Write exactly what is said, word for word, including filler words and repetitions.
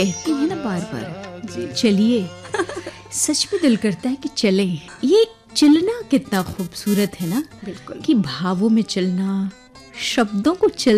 कहती है ना बार बार चलिए, सच में दिल करता है कि चले। ये चलना कितना खूबसूरत है ना, बिल्कुल कि भावों में चलना, शब्दों को चल